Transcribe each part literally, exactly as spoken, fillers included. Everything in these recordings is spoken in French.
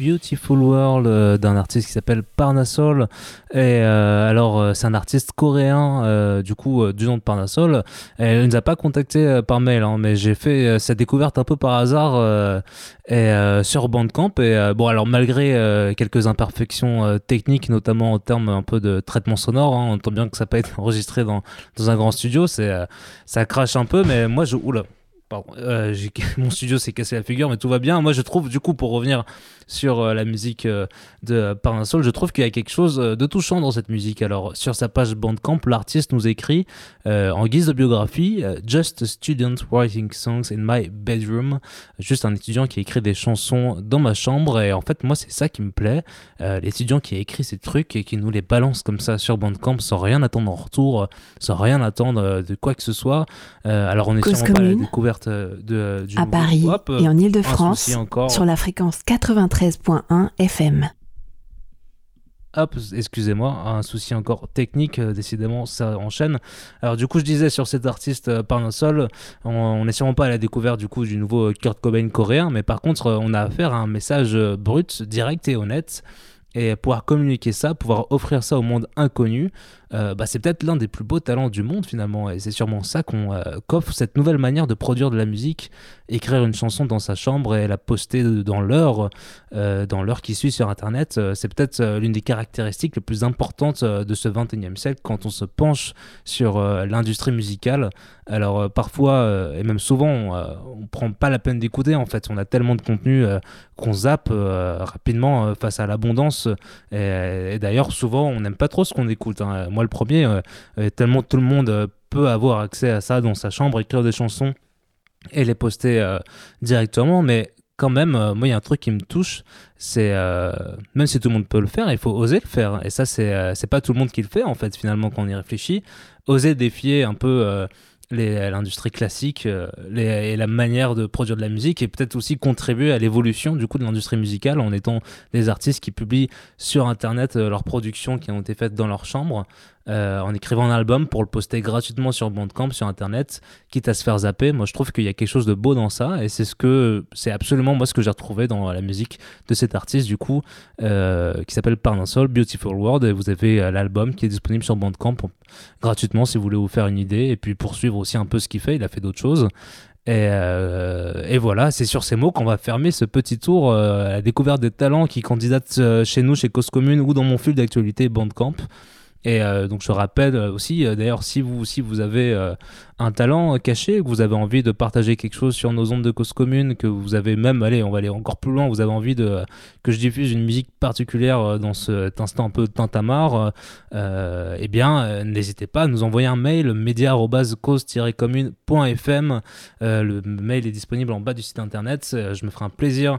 Beautiful World euh, d'un artiste qui s'appelle Parnasol. Et euh, alors, euh, c'est un artiste coréen, euh, du coup, euh, du nom de Parnasol. Et elle ne nous a pas contacté euh, par mail, hein, mais j'ai fait euh, sa découverte un peu par hasard euh, et, euh, sur Bandcamp. Et euh, bon, alors, malgré euh, quelques imperfections euh, techniques, notamment en termes un peu de traitement sonore, hein, on entend bien que ça peut être enregistré dans, dans un grand studio. C'est, euh, ça crache un peu, mais moi, je. Oula! Pardon, euh, j'ai... mon studio s'est cassé la figure, mais tout va bien. Moi, je trouve, du coup, pour revenir sur euh, la musique euh, de Parnasol, je trouve qu'il y a quelque chose euh, de touchant dans cette musique. Alors, sur sa page Bandcamp, l'artiste nous écrit euh, en guise de biographie euh, Just a student writing songs in my bedroom. Juste un étudiant qui écrit des chansons dans ma chambre. Et en fait, moi, c'est ça qui me plaît. Euh, l'étudiant qui a écrit ces trucs et qui nous les balance comme ça sur Bandcamp sans rien attendre en retour, sans rien attendre de quoi que ce soit. Euh, alors, on est Cause sûrement pas à la commune. découverte de, du À Paris hop, et en Ile-de-France sur la fréquence quatre-vingt-treize point un F M. Hop, excusez-moi, un souci encore technique, euh, décidément ça enchaîne. Alors du coup je disais sur cet artiste euh, Parnasol, on, on est sûrement pas à la découverte du coup du nouveau Kurt Cobain coréen, mais par contre euh, on a affaire à un message euh, brut, direct et honnête. Et pouvoir communiquer ça, pouvoir offrir ça au monde inconnu, euh, bah c'est peut-être l'un des plus beaux talents du monde finalement. Et c'est sûrement ça qu'on euh, qu'offre cette nouvelle manière de produire de la musique, écrire une chanson dans sa chambre et la poster dans l'heure, euh, dans l'heure qui suit sur Internet. Euh, c'est peut-être euh, l'une des caractéristiques les plus importantes euh, de ce vingt et unième siècle quand on se penche sur euh, l'industrie musicale. Alors euh, parfois, euh, et même souvent, on, euh, on prend pas la peine d'écouter en fait. On a tellement de contenu euh, qu'on zappe euh, rapidement euh, face à l'abondance. Et, et d'ailleurs, souvent, on n'aime pas trop ce qu'on écoute, hein. Moi, le premier, euh, tellement tout le monde euh, peut avoir accès à ça dans sa chambre, écrire des chansons et les poster euh, directement. Mais quand même, euh, moi, il y a un truc qui me touche, c'est euh, même si tout le monde peut le faire, il faut oser le faire. Et ça, c'est, euh, c'est pas tout le monde qui le fait, en fait, finalement, quand on y réfléchit. Oser défier un peu... Euh, Les, l'industrie classique euh, les, et la manière de produire de la musique et peut-être aussi contribuer à l'évolution du coup de l'industrie musicale en étant des artistes qui publient sur internet euh, leurs productions qui ont été faites dans leur chambre euh, en écrivant un album pour le poster gratuitement sur Bandcamp, sur internet, quitte à se faire zapper. Moi je trouve qu'il y a quelque chose de beau dans ça et c'est ce que c'est absolument moi ce que j'ai retrouvé dans la musique de cet artiste du coup euh, qui s'appelle Parnasol, Beautiful World, et vous avez euh, l'album qui est disponible sur Bandcamp pour, gratuitement si vous voulez vous faire une idée et puis poursuivre aussi un peu ce qu'il fait. Il a fait d'autres choses et, euh, et voilà, c'est sur ces mots qu'on va fermer ce petit tour euh, à la découverte des talents qui candidatent euh, chez nous, chez Cause Commune ou dans mon fil d'actualité Bandcamp. Et euh, donc je rappelle aussi, euh, d'ailleurs, si vous, si vous avez euh, un talent caché, que vous avez envie de partager quelque chose sur nos ondes de Cause Commune, que vous avez même, allez, on va aller encore plus loin, vous avez envie de, que je diffuse une musique particulière dans cet instant un peu tintamarre, euh, eh bien, euh, n'hésitez pas à nous envoyer un mail, média arobase cause tiret commune point f m. Euh, le mail est disponible en bas du site internet. Euh, je me ferai un plaisir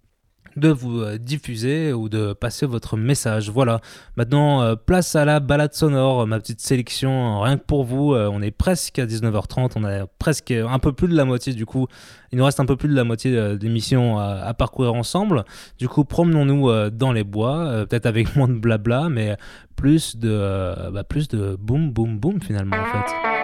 de vous euh, diffuser ou de passer votre message. Voilà, maintenant euh, place à la balade sonore, ma petite sélection euh, rien que pour vous. Euh, on est presque à dix-neuf heures trente, on a presque un peu plus de la moitié du coup, il nous reste un peu plus de la moitié euh, d'émission à, à parcourir ensemble. Du coup promenons-nous euh, dans les bois, euh, peut-être avec moins de blabla mais plus de, euh, bah, plus de boum boum boum finalement en fait.